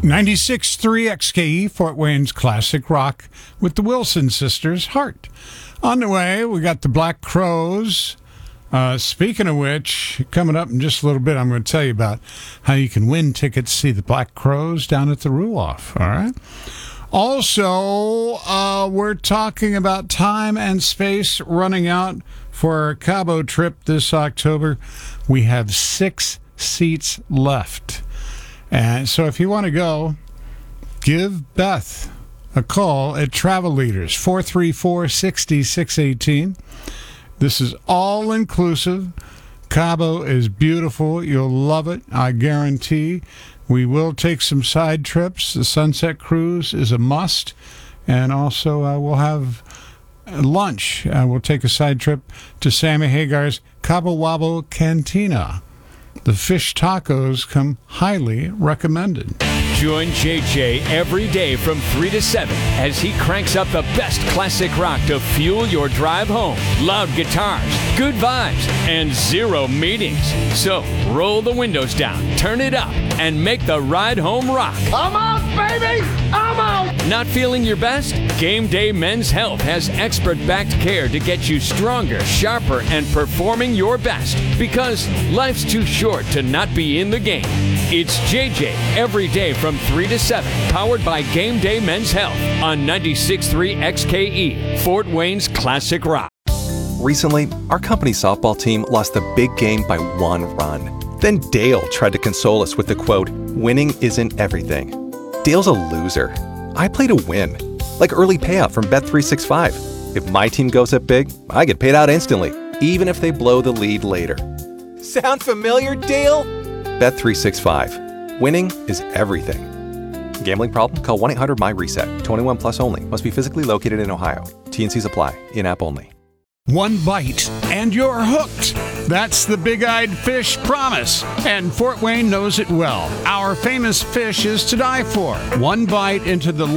96.3 XKE, Fort Wayne's classic rock with the Wilson Sisters, Heart. On the way, we got the Black Crowes. Speaking of which, coming up in just a little bit, I'm going to tell you about how you can win tickets to see the Black Crowes down at the Ruoff, all right? Also, we're talking about time and space running out for our Cabo trip this October. We have 6 seats left. And so if you want to go, give Beth a call at Travel Leaders, 434-6618. This is all-inclusive. Cabo is beautiful. You'll love it, I guarantee. We will take some side trips. The Sunset Cruise is a must. And also we'll have lunch. We'll take a side trip to Sammy Hagar's Cabo Wabo Cantina. The fish tacos come highly recommended. Join JJ every day from 3 to 7 as he cranks up the best classic rock to fuel your drive home. Loud guitars, good vibes, and 0 meetings. So roll the windows down, turn it up, and make the ride home rock. I'm out, baby! I'm out! Not feeling your best? Game Day Men's Health has expert-backed care to get you stronger, sharper, and performing your best. Because life's too short to not be in the game. It's JJ every day from 3 to 7, powered by Game Day Men's Health on 96.3 XKE, Fort Wayne's classic rock. Recently, our company softball team lost the big game by 1 run. Then Dale tried to console us with the quote, "Winning isn't everything." Dale's a loser. I play to win, like early payout from Bet365. If my team goes up big, I get paid out instantly, even if they blow the lead later. Sound familiar, Dale? Bet365. Winning is everything. Gambling problem? Call 1-800-MY-RESET. 21 plus only. Must be physically located in Ohio. T&Cs apply. In-app only. One bite and you're hooked. That's the Big-Eyed Fish promise, and Fort Wayne knows it well. Our famous fish is to die for. One bite into the